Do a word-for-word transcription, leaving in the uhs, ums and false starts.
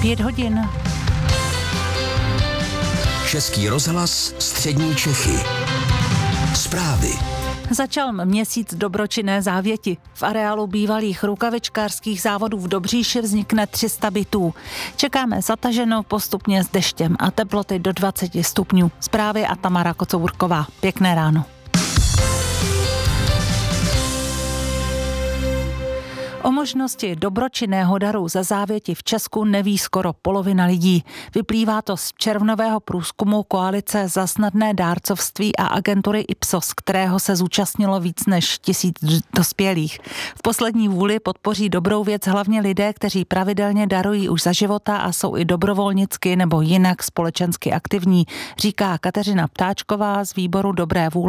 Pět hodin. Český rozhlas Střední Čechy. Zprávy. Začal měsíc dobročinné závěti. V areálu bývalých rukavičkářských závodů v Dobříši vznikne tři sta bytů. Čekáme zataženo postupně s deštěm a teploty do dvacet stupňů. Zprávy a Tamara Kocourková. Pěkné ráno. O možnosti dobročinného daru za závěti v Česku neví skoro polovina lidí. Vyplývá to z červnového průzkumu koalice za snadné dárcovství a agentury Ipsos, kterého se zúčastnilo víc než tisíc dospělých. V poslední vůli podpoří dobrou věc hlavně lidé, kteří pravidelně darují už za života a jsou i dobrovolnicky nebo jinak společensky aktivní, říká Kateřina Ptáčková z výboru dobré vůle